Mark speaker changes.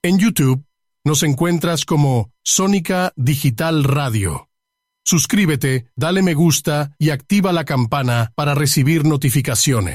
Speaker 1: En YouTube nos encuentras como Sónica Digital Radio. Suscríbete, dale me gusta y activa la campana para recibir notificaciones.